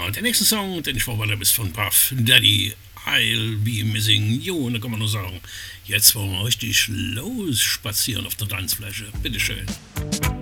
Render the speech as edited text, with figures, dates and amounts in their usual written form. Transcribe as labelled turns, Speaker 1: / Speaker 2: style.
Speaker 1: und der nächste Song, den ich vorbereitet ist von Puff Daddy, I'll Be Missing You. Und da kann man nur sagen, jetzt wollen wir richtig losspazieren auf der Tanzfläche. Bitteschön.